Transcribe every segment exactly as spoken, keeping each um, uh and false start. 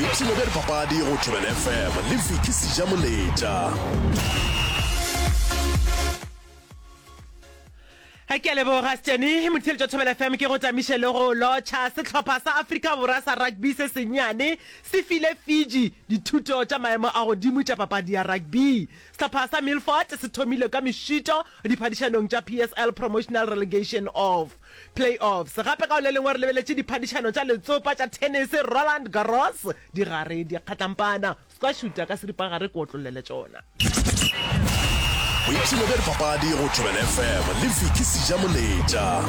boipsene bja dipapadi go Thobela F M le Vicky Sijamoleta. Ha ke le bo Rasteni mothele tsa Thobela F M ke go tsamisa le go locha setlhopha sa Afrika Borwa sa rugby se senyane se file Fiji dithuto tsa maemo a go dimu tsa papadi ya rugby. Setlhopha sa Milford se thomile ka meshito diphadišanong tsa P S L Promotional Relegation of Playoffs. Gape ka le lengwe re lebeletse diphadišano tsa letsopa tsa tennis Roland Garros di gare di kgatlampana ska shoota ka seripa gare ko tlolele tsona. Boipsene bja dipapadi go Thobela F M le Vicky Sijamoleta.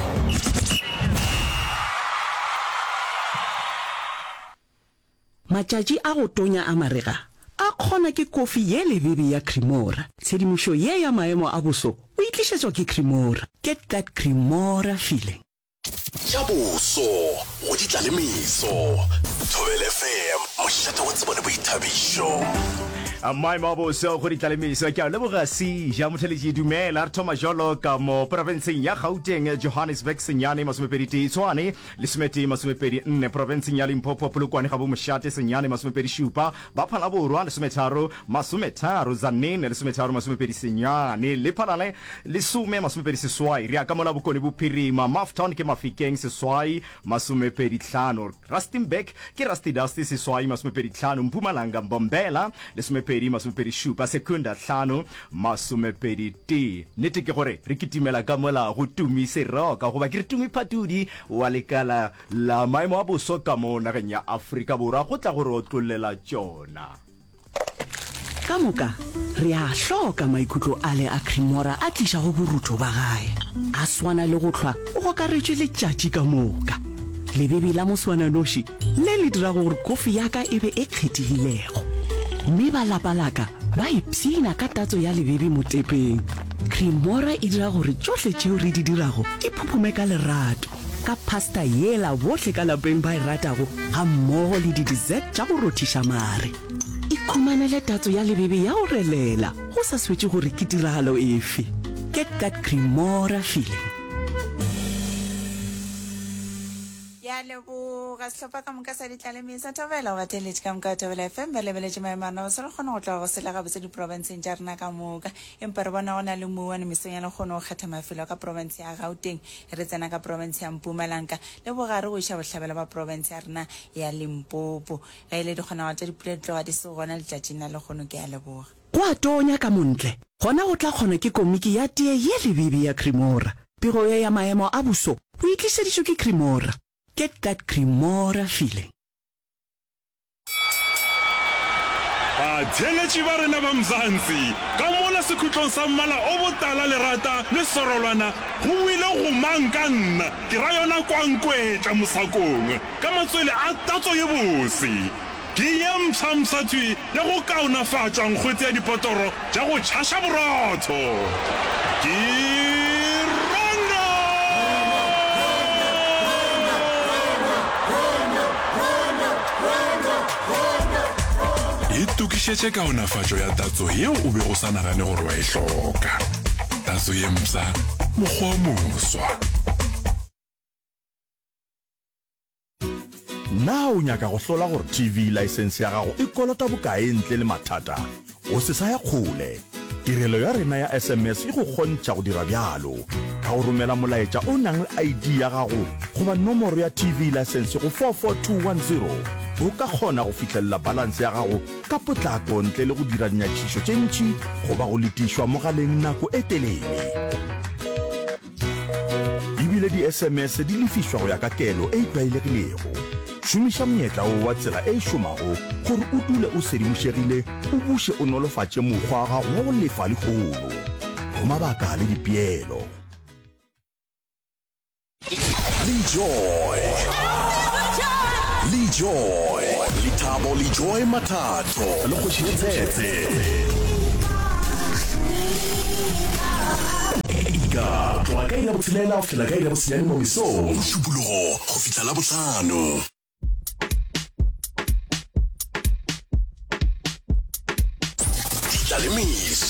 Matšatši a go tonya a marega a kgona ke kofi ye lebebe ya Cremora. Tshedimošo ye ya maemo a boso o itlišetšwa ke Cremora. Get that Cremora feeling. Tša boso go di tlalemiso. Thobela F M mošate wa tsebo le boithabišo. A maemo a boso go di tlalemiso ke a leboga si ja motlheledi dumela re thoma jalo ka mo provinceng ya Gauteng Johannesburg senyane masomepedi Tshwane le semete masomepedi nne provinceng ya Limpopo Polokwane ga bo mošate senyane masomepedi šupa ba phala borwa le semetharo masometharo Zanene le semetharo masomepedi senyane le phalale le some masomepedi seswai re ka mola bokone bophirima Maftown ke Mafikeng seswai masomepedi tlhano Rustenburg ke Rustedusty seswai masomepedi tlhano Mpumalanga Mbombela le semepedi masomepedi šupa sekunda tlhano masomepedi t nete ke gore re kitimela ka mola go tumi se roka go ba ke re tumi phatudi wa lekala la maemo a boso ka mo nageng ya Afrika Borwa go tla gore o tlolela tsona Ka moka re a hloka maikutlo a le a Cremora a tliša go borutho ba gae a swana le go hlwa go ka retswe le tšatši ka moka lebebe la moswana noši le le dira gore kofi ya ka ebe e kgethegilego mme ba lapalaka ba ipsina ka tatso ya lebebe motepeng. Cremora e dira gore tsohle tšeo re di dirago di phuphume ka lerato ka pasta yela bohle ka lapeng ba e ratago ga mmogo le di-dessert tša go rothiša mare. Ikhumanele tatso ya lebebe ya go relela go sa swetse gore ke tiragalo efe. Get that Cremora feeling. Ya lebo ga setlhopha ka moka sa ditlalemisa Thobela wa teletše ka moka Thobela F M ba lebeletše maemano se re kgona go tla go sela ga botse diprovinceng tša rena ka moka empa re bona go na le muane mesong ya le kgone go kgetha mafelo ka province ya Gauteng re tsena ka province ya Mpumalanga le bogare go iša bohlabela ba province ya rena ya Limpopo ga ile di kgona go tša dipula di tloga di se gona letšatšing la lekgono ke ya leboga Go a tonya ka montle gona go tla kgona ke komiki ya tee ye lebebe ya Cremora pego ya maemo a boso o itlišeditšwe ke Cremora. Get that Cremora feeling. Batheletši ba rena ba Mzansi ka mola sekhutlong sa mmala o botala lerata le sorolwana go wile go mang ka nna ke ra yona kwankwetla mosakong ka matswele a tatso ye bose ke ye mpšhamšatšwi le go kaonafatša nkgwetse ya dipotoro tša go tšhaša borotho ke e tukišetše kaonafatšo ya tatso yeo o be go sa nagane gore wa e hloka tatso ye mpša mokgwa o moswa na o nyaka go hlola gore T V license ya gago e kolota bokae ntle le mathata o se sa ya kgole tirelo ya rena ya S M S e go kgontša go dira bjalo ka go romela molaetša o nang le I D ya gago goba nomoro ya T V license go four four two one zero o ka kgona go fitlhelela balance ya gago ka potlako ntle le go dira dinyakišišo tše ntši goba go letišwa mogaleng nako e telele ebile di-S M S di lefišwa go ya ka kelo e e tlwaelegilego šomiša monyetla o wa tsela e šomago gore o dule o sedimošegile o buše o nolofatše mokgwa wa gago wa go lefa lekgolo go mabaka le dipeelo Enjoy. Enjoy. Lithabo Enjoy Mathatho. Le go tshetsetse. Ika, tloga ka ina botshelela o fela ka ina botshelane mo mesong. O šupologo go fitla la botlhano. Tlalemiso.